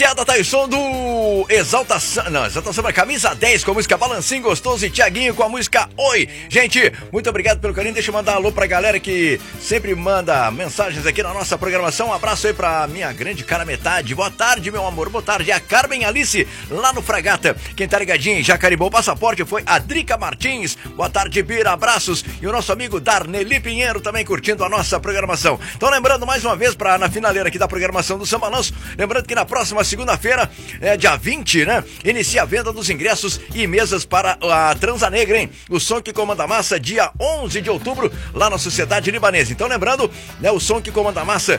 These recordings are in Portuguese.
Piada tá aí, som do Exaltação, não, Exaltação é camisa 10 com a música Balancinho Gostoso e Thiaguinho com a música Oi. Gente, muito obrigado pelo carinho, deixa eu mandar um alô pra galera que sempre manda mensagens aqui na nossa programação. Um abraço aí pra minha grande cara metade, boa tarde meu amor, boa tarde, a Carmen Alice lá no Fragata. Quem tá ligadinho, já carimbou o passaporte foi a Drica Martins, boa tarde Bira, abraços. E o nosso amigo Darneli Pinheiro também curtindo a nossa programação. Então lembrando mais uma vez na finaleira aqui da programação do Samba Balanço, lembrando que na próxima segunda-feira, dia 20, né? Inicia a venda dos ingressos e mesas para a Transa Negra, hein? O som que comanda a massa, dia 11 de outubro, lá na Sociedade Libanesa. Então, lembrando, né? O som que comanda a massa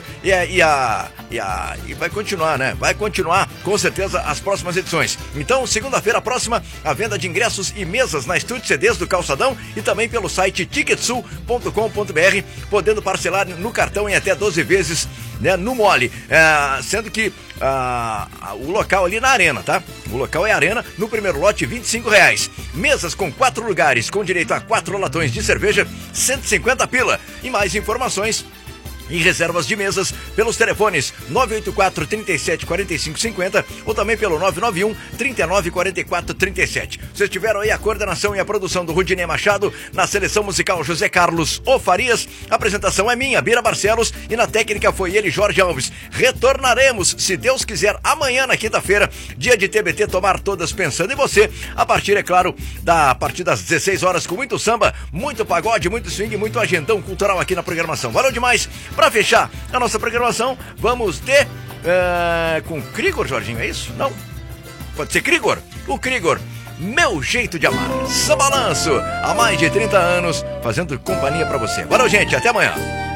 e vai continuar, né? Vai continuar, com certeza, as próximas edições. Então, segunda-feira próxima, a venda de ingressos e mesas na Estúdio CDs do Calçadão e também pelo site ticketsul.com.br, podendo parcelar no cartão em até 12 vezes, né, no mole, sendo que o local ali na arena, tá? O local é a arena, no primeiro lote R$25. Mesas com 4 lugares, com direito a 4 latões de cerveja, 150 pila. E mais informações e reservas de mesas pelos telefones 984 37 45 50 ou também pelo 991 39 44 37. Vocês tiveram aí a coordenação e a produção do Rudinei Machado, na seleção musical José Carlos Ofarias, a apresentação é minha, Bira Barcelos, e na técnica foi ele, Jorge Alves. Retornaremos, se Deus quiser, amanhã na quinta-feira, dia de TBT, tomar todas pensando em você, a partir, é claro, a partir das 16 horas, com muito samba, muito pagode, muito swing, muito agendão cultural aqui na programação. Valeu demais. Pra fechar a nossa programação, vamos ter com Krigor, Jorginho, é isso? Não? Pode ser Krigor? O Krigor, Meu Jeito de Amar. Samba Balanço, há mais de 30 anos, fazendo companhia pra você. Valeu, gente, até amanhã.